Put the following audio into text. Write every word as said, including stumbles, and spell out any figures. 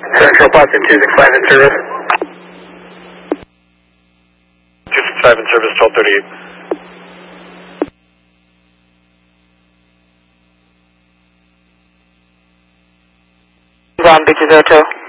Central Boston two six five in service. two six five in service, twelve thirty-eight. Long Beach Auto.